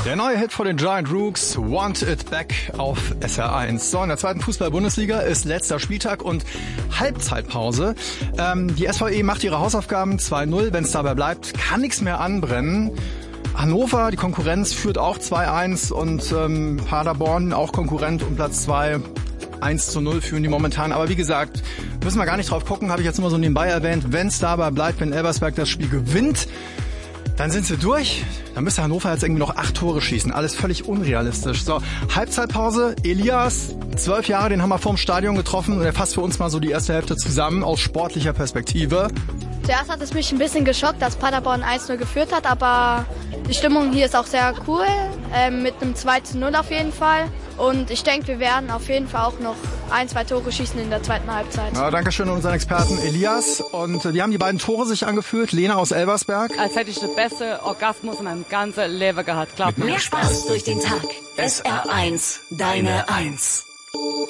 Der neue Hit von den Giant Rooks, Want It Back auf SR1. So, in der zweiten Fußball-Bundesliga ist letzter Spieltag und Halbzeitpause. Die SVE macht ihre Hausaufgaben 2-0. Wenn es dabei bleibt, kann nichts mehr anbrennen. Hannover, die Konkurrenz, führt auch 2-1 und Paderborn, auch Konkurrent um Platz 2. 1-0 führen die momentan. Aber wie gesagt, müssen wir gar nicht drauf gucken, habe ich jetzt immer so nebenbei erwähnt. Wenn es dabei bleibt, wenn Elversberg das Spiel gewinnt, dann sind sie durch. Dann müsste Hannover jetzt irgendwie noch 8 Tore schießen. Alles völlig unrealistisch. So, Halbzeitpause. Elias, 12 Jahre, den haben wir vorm Stadion getroffen. Und er fasst für uns mal so die erste Hälfte zusammen aus sportlicher Perspektive. Zuerst hat es mich ein bisschen geschockt, dass Paderborn 1-0 geführt hat. Aber die Stimmung hier ist auch sehr cool. Mit einem 2-0 auf jeden Fall. Und ich denke, wir werden auf jeden Fall auch noch 1-2 Tore schießen in der zweiten Halbzeit. Ja, Dankeschön an unseren Experten Elias. Und wie haben die beiden Tore sich angefühlt? Lena aus Elversberg. Als hätte ich den besten Orgasmus in meinem ganzen Leben gehabt. Glaubt mir. Mehr Spaß durch den Tag. SR1, deine 1.